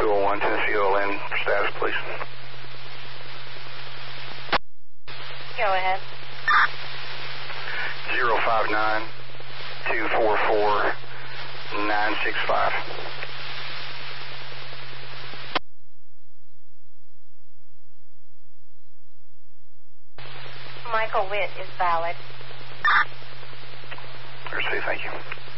201 Tennessee OLN for status, please. Go ahead. 059-244-965. Michael Witt is valid. Receive, thank you.